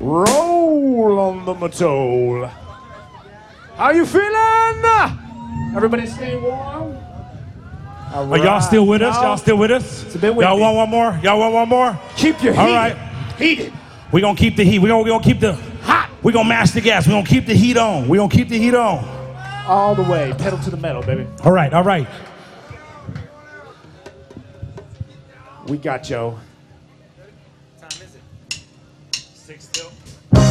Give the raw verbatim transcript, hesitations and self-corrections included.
Roll on the Matole. How you feeling? Everybody stay warm? All right. Are y'all still with us? Y'all still with us? It's a bit y'all want one more? Y'all want one more? Keep your heat. All right. Heated. We're going to keep the heat. We're going we to keep the hot. We're going to mash the gas. We're going to keep the heat on. We're going to keep the heat on. All the way. Pedal to the metal, baby. All right. All right. We got Joe.